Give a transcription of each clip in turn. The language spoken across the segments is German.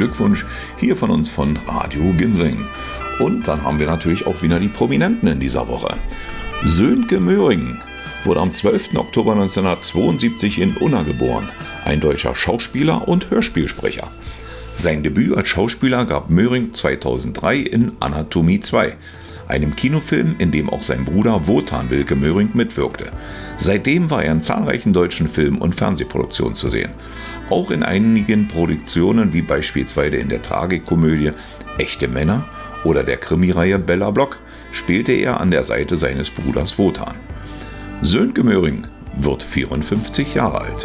Glückwunsch hier von uns von Radio Ginseng. Und dann haben wir natürlich auch wieder die Prominenten in dieser Woche. Sönke Möhring wurde am 12. Oktober 1972 in Unna geboren, ein deutscher Schauspieler und Hörspielsprecher. Sein Debüt als Schauspieler gab Möhring 2003 in Anatomie 2, einem Kinofilm, in dem auch sein Bruder Wotan Wilke Möhring mitwirkte. Seitdem war er in zahlreichen deutschen Film- und Fernsehproduktionen zu sehen. Auch in einigen Produktionen, wie beispielsweise in der Tragikomödie Echte Männer oder der Krimireihe Bella Block, spielte er an der Seite seines Bruders Wotan. Sönke Möhring wird 54 Jahre alt.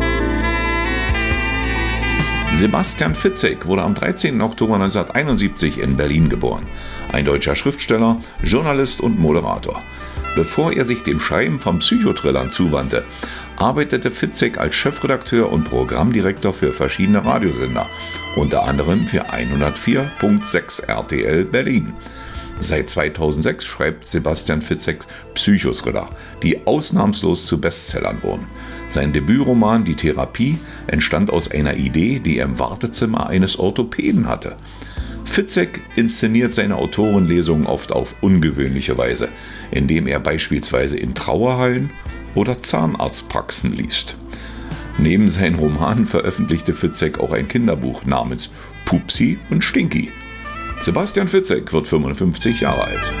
Sebastian Fitzek wurde am 13. Oktober 1971 in Berlin geboren. Ein deutscher Schriftsteller, Journalist und Moderator. Bevor er sich dem Schreiben von Psychothrillern zuwandte, arbeitete Fitzek als Chefredakteur und Programmdirektor für verschiedene Radiosender, unter anderem für 104.6 RTL Berlin. Seit 2006 schreibt Sebastian Fitzek Psychothriller, die ausnahmslos zu Bestsellern wurden. Sein Debütroman Die Therapie entstand aus einer Idee, die er im Wartezimmer eines Orthopäden hatte. Fitzek inszeniert seine Autorenlesungen oft auf ungewöhnliche Weise, indem er beispielsweise in Trauerhallen oder Zahnarztpraxen liest. Neben seinen Romanen veröffentlichte Fitzek auch ein Kinderbuch namens Pupsi und Stinky. Sebastian Fitzek wird 55 Jahre alt.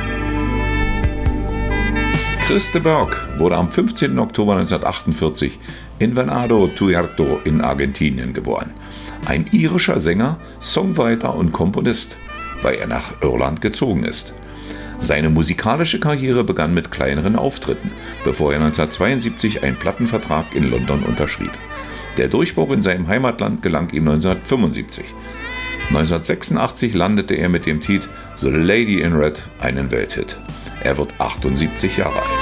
Chris de Burgh wurde am 15. Oktober 1948 in Venado Tuerto in Argentinien geboren. Ein irischer Sänger, Songwriter und Komponist, weil er nach Irland gezogen ist. Seine musikalische Karriere begann mit kleineren Auftritten, bevor er 1972 einen Plattenvertrag in London unterschrieb. Der Durchbruch in seinem Heimatland gelang ihm 1975. 1986 landete er mit dem Titel The Lady in Red einen Welthit. Er wird 78 Jahre alt.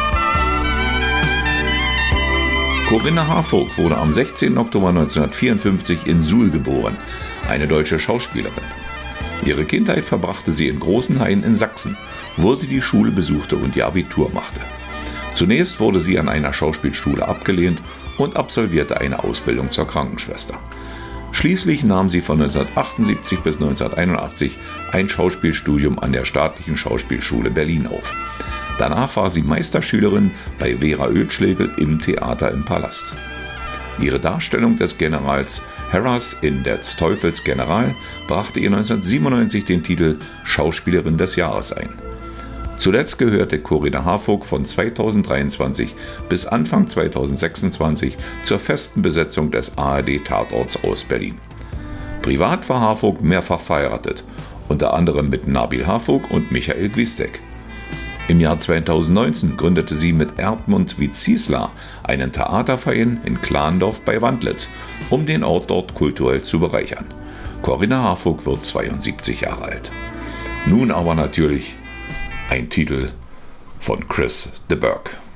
Corinna Harfouch wurde am 16. Oktober 1954 in Suhl geboren, eine deutsche Schauspielerin. Ihre Kindheit verbrachte sie in Großenhain in Sachsen, wo sie die Schule besuchte und ihr Abitur machte. Zunächst wurde sie an einer Schauspielschule abgelehnt und absolvierte eine Ausbildung zur Krankenschwester. Schließlich nahm sie von 1978 bis 1981 ein Schauspielstudium an der Staatlichen Schauspielschule Berlin auf. Danach war sie Meisterschülerin bei Vera Oehlschlegel im Theater im Palast. Ihre Darstellung des Generals Harras in Des Teufels General brachte ihr 1997 den Titel Schauspielerin des Jahres ein. Zuletzt gehörte Corinna Harfouch von 2023 bis Anfang 2026 zur festen Besetzung des ARD-Tatorts aus Berlin. Privat war Harfouch mehrfach verheiratet, unter anderem mit Nabil Harfouch und Michael Gwisdek. Im Jahr 2019 gründete sie mit Erdmund Wietzisler einen Theaterverein in Klandorf bei Wandlitz, um den Ort dort kulturell zu bereichern. Corinna Harfouch wird 72 Jahre alt. Nun aber natürlich ein Titel von Chris de Burgh.